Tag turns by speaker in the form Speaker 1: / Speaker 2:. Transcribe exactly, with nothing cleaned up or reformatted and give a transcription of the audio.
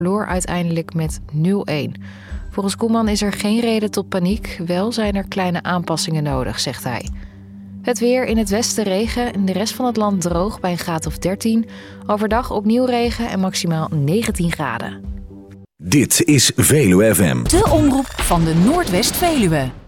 Speaker 1: verloor uiteindelijk met nul-een. Volgens Koeman is er geen reden tot paniek. Wel zijn er kleine aanpassingen nodig, zegt hij. Het weer: in het westen regen, in de rest van het land droog bij een graad of dertien. Overdag opnieuw regen en maximaal negentien graden.
Speaker 2: Dit is Veluwe F M.
Speaker 3: De omroep van de Noordwest-Veluwe.